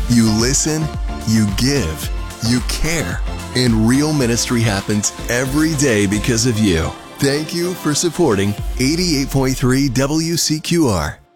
You listen, you give, you care, and real ministry happens every day because of you. Thank you for supporting 88.3 WCQR.